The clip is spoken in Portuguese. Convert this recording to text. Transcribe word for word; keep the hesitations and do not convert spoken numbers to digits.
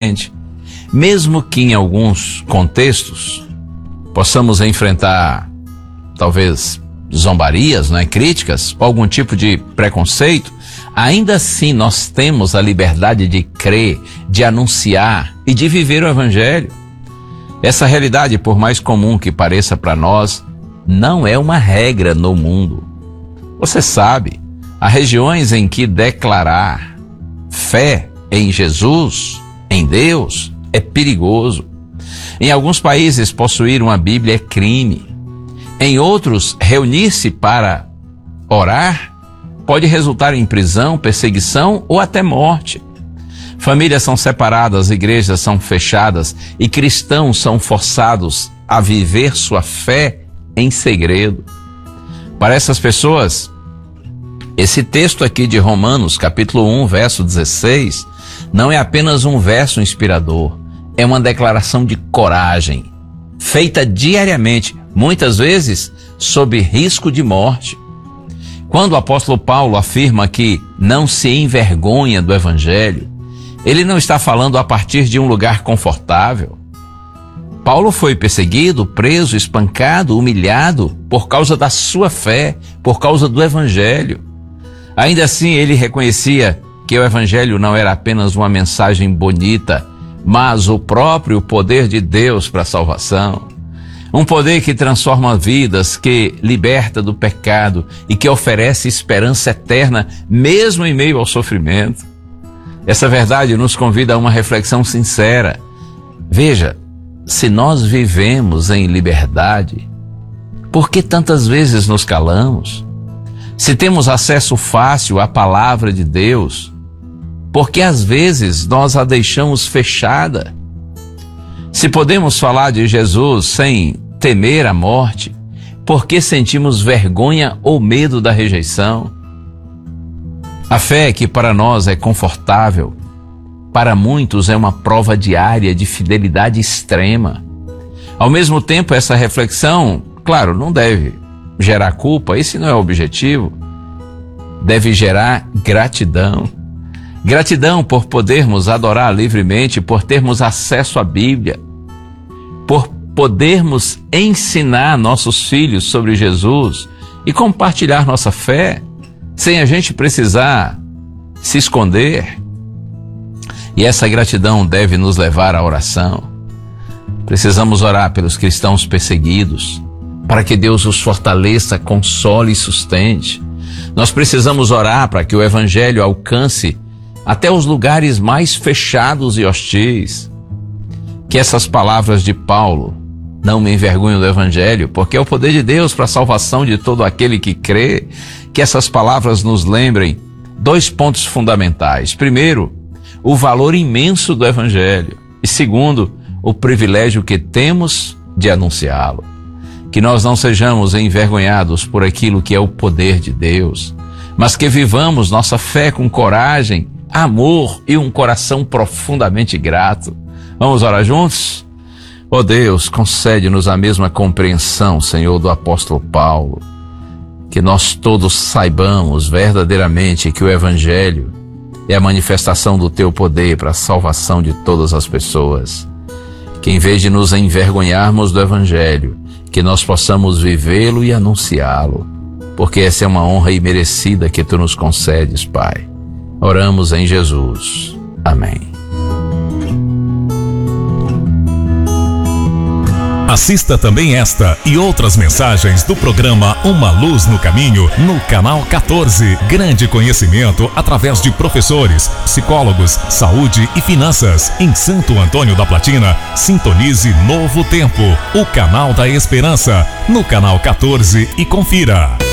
diferente, mesmo que em alguns contextos possamos enfrentar talvez zombarias, né, críticas, ou algum tipo de preconceito, ainda assim nós temos a liberdade de crer, de anunciar e de viver o Evangelho. Essa realidade, por mais comum que pareça para nós, não é uma regra no mundo. Você sabe, há regiões em que declarar fé em Jesus, em Deus, é perigoso. Em alguns países, possuir uma Bíblia é crime. Em outros, reunir-se para orar pode resultar em prisão, perseguição ou até morte. Famílias são separadas, igrejas são fechadas e cristãos são forçados a viver sua fé em segredo. Para essas pessoas, esse texto aqui de Romanos, capítulo um, verso dezesseis, não é apenas um verso inspirador, é uma declaração de coragem, feita diariamente, muitas vezes sob risco de morte. Quando o apóstolo Paulo afirma que não se envergonha do Evangelho, ele não está falando a partir de um lugar confortável. Paulo foi perseguido, preso, espancado, humilhado por causa da sua fé, por causa do Evangelho. Ainda assim, ele reconhecia que o Evangelho não era apenas uma mensagem bonita, mas o próprio poder de Deus para a salvação. Um poder que transforma vidas, que liberta do pecado e que oferece esperança eterna, mesmo em meio ao sofrimento. Essa verdade nos convida a uma reflexão sincera. Veja, se nós vivemos em liberdade, por que tantas vezes nos calamos? Se temos acesso fácil à palavra de Deus, por que às vezes nós a deixamos fechada? Se podemos falar de Jesus sem temer a morte, por que sentimos vergonha ou medo da rejeição? A fé, que para nós é confortável, para muitos é uma prova diária de fidelidade extrema. Ao mesmo tempo, essa reflexão, claro, não deve gerar culpa, esse não é o objetivo. Deve gerar gratidão. Gratidão por podermos adorar livremente, por termos acesso à Bíblia, por podermos ensinar nossos filhos sobre Jesus e compartilhar nossa fé, sem a gente precisar se esconder. E essa gratidão deve nos levar à oração. Precisamos orar pelos cristãos perseguidos, para que Deus os fortaleça, console e sustente. Nós precisamos orar para que o Evangelho alcance até os lugares mais fechados e hostis. Que essas palavras de Paulo, não me envergonho do Evangelho, porque é o poder de Deus para a salvação de todo aquele que crê, que essas palavras nos lembrem dois pontos fundamentais. Primeiro, o valor imenso do Evangelho. E segundo, o privilégio que temos de anunciá-lo. Que nós não sejamos envergonhados por aquilo que é o poder de Deus, mas que vivamos nossa fé com coragem, amor e um coração profundamente grato. Vamos orar juntos? Ó Deus, concede-nos a mesma compreensão, Senhor, do apóstolo Paulo. Que nós todos saibamos verdadeiramente que o Evangelho é a manifestação do Teu poder para a salvação de todas as pessoas. Que em vez de nos envergonharmos do Evangelho, que nós possamos vivê-lo e anunciá-lo, porque essa é uma honra imerecida que Tu nos concedes, Pai. Oramos em Jesus. Amém. Assista também esta e outras mensagens do programa Uma Luz no Caminho no canal quatorze. Grande conhecimento através de professores, psicólogos, saúde e finanças. Em Santo Antônio da Platina, sintonize Novo Tempo, o canal da esperança, no canal quatorze, e confira.